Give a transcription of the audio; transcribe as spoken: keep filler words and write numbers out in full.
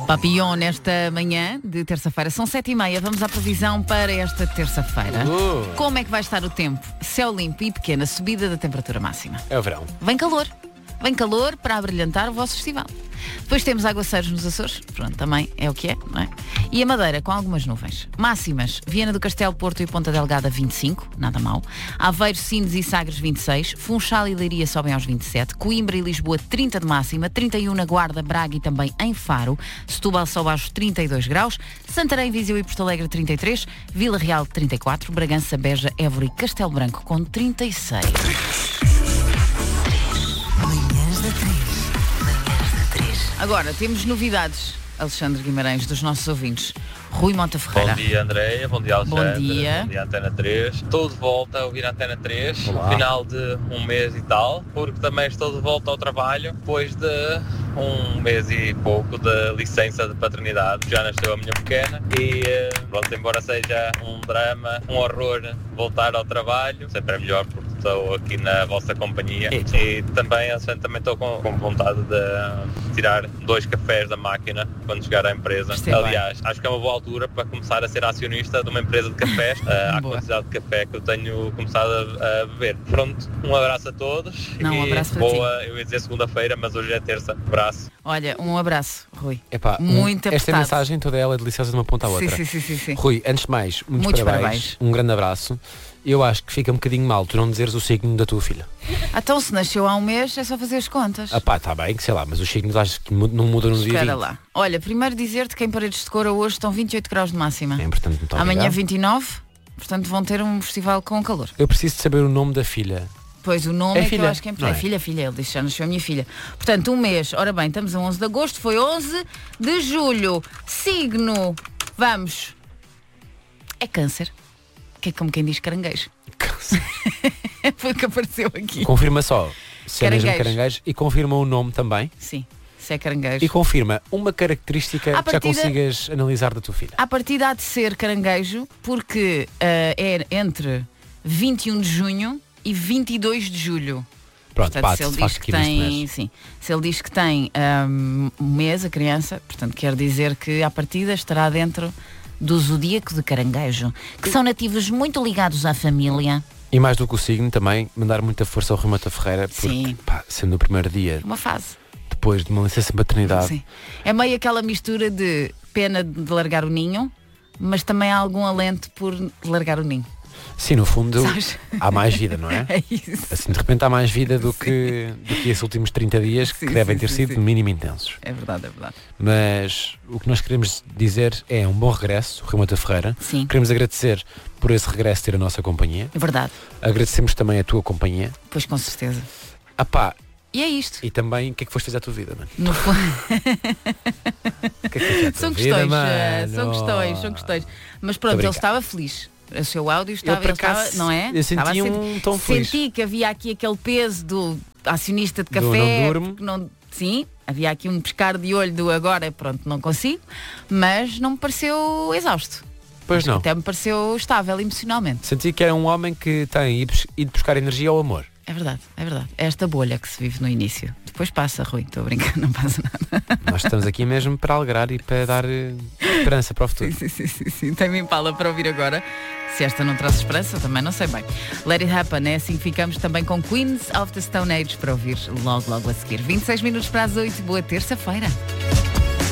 Papillon nesta manhã de terça-feira. São sete e meia. Vamos à previsão para esta terça-feira. Uh. Como é que vai estar o tempo? Céu limpo e pequena subida da temperatura máxima. É o verão. Vem calor. Vem calor para abrilhantar o vosso festival. Depois temos aguaceiros nos Açores. Pronto, também é o que é, não é? E a Madeira com algumas nuvens. Máximas. Viana do Castelo, Porto e Ponta Delgada vinte e cinco. Nada mal. Aveiro, Sines e Sagres vinte e seis. Funchal e Leiria sobem aos vinte e sete. Coimbra e Lisboa trinta de máxima. trinta e um na Guarda, Braga e também em Faro. Setúbal sobe aos trinta e dois graus. Santarém, Viseu e Porto Alegre trinta e três. Vila Real trinta e quatro. Bragança, Beja, Évora e Castelo Branco com trinta e seis. Agora, temos novidades, Alexandre Guimarães, dos nossos ouvintes. Rui Mota Ferreira. Bom dia, Andréia. Bom dia, Alexandre. Bom dia. Bom dia, Antena três. Estou de volta a ouvir a Antena três, Olá. no final de um mês e tal, porque também estou de volta ao trabalho, depois de um mês e pouco de licença de paternidade. Já nasceu a minha pequena e, pronto, embora seja um drama, um horror voltar ao trabalho, sempre é melhor porque estou aqui na vossa companhia. Eita. E também, Alexandre, também estou com, com vontade de tirar dois cafés da máquina quando chegar à empresa. Isto é Aliás, acho que é uma boa altura para começar a ser acionista de uma empresa de cafés, uh, à Boa. quantidade de café que eu tenho começado a, a beber. Pronto, um abraço a todos. Não, um e abraço para boa, eu ia dizer segunda-feira, mas hoje é terça. Abraço. Olha, um abraço, Rui. Epá, um- Muito esta apertado. mensagem toda ela é deliciosa de uma ponta à Sim, outra. sim, sim, sim, sim. Rui, antes de mais, muitos, Muitos parabéns, parabéns. um grande abraço. Eu acho que fica um bocadinho mal tu não dizeres o signo da tua filha. Então, se nasceu há um mês, é só fazer as contas. Ah pá, está bem, que sei lá, mas os signos acho que mu- não mudam no dia Espera vinte. lá. Olha, primeiro dizer-te que em Paredes de Coura hoje estão vinte e oito graus de máxima. É importante, muito Amanhã obrigado. vinte e nove, portanto vão ter um festival com calor. Eu preciso de saber o nome da filha. Pois, o nome É é, que filha, eu acho que é não importante. é? É filha, filha, ele disse, já nasceu a minha filha. Portanto, um mês, ora bem, estamos a onze de agosto, foi onze de julho. Signo, vamos. É câncer. Que é como quem diz caranguejo. Foi o que apareceu aqui. Confirma só se é mesmo Caranguejo. caranguejo e confirma o nome também. Sim, se é caranguejo. E confirma uma característica À que já partida- consigas analisar da tua filha. À partida há de ser caranguejo, porque ah, é entre vinte e um de junho e vinte e dois de julho. Pronto, Portanto, bate, se ele faz diz que aqui neste tem, mês. sim, se ele diz que tem ahm, um mês a criança, portanto quer dizer que à partida estará dentro do zodíaco de caranguejo, que são nativos muito ligados à família. E mais do que o signo também, mandar muita força ao Rui Mota Ferreira, porque, Sim. pá, sendo o primeiro dia, Uma fase. depois de uma licença de maternidade, Sim. É meio aquela mistura de pena de largar o ninho, mas também há algum alento por largar o ninho. sim, no fundo, Sabes? há mais vida, não é? É isso. Assim, de repente há mais vida do que, do que esses últimos trinta dias, que Sim, devem sim, ter sim, sido sim. no mínimo intensos. É verdade, é verdade. Mas o que nós queremos dizer é um bom regresso, Rui Mota Ferreira. Sim. Queremos agradecer por esse regresso ter a nossa companhia. É verdade. Agradecemos também a tua companhia. Pois com certeza. Ah pá, E é isto. e também o que é que foste fazer à tua vida, mano? No fundo. O que é que foste fazer à tua São vida, questões, eh, mano? são questões, são questões. Mas pronto, Tô a ele brincar. estava feliz. O seu áudio estava, por ele estava, acaso, não é? eu senti Estava a sentir- um tom feliz. Senti que havia aqui aquele peso do acionista de Do café. não durmo. porque não- sim, havia aqui um pescar de olho do agora, pronto, não consigo, mas não me pareceu exausto. Pois não. Até me pareceu estável emocionalmente. Senti que era um homem que tem ido bus- ido buscar energia ao amor. É verdade, é verdade. É esta bolha que se vive no início. Depois passa, Rui, estou a brincar, não passa nada. Nós estamos aqui mesmo para alegrar e para dar eh, esperança para o futuro. Sim, sim, sim, sim. Tem-me Impala para ouvir agora. Se esta não traz esperança, também não sei bem. Let It Happen, é assim que ficamos também com Queens of the Stone Age para ouvir logo, logo a seguir. vinte e seis minutos para as oito, boa terça-feira.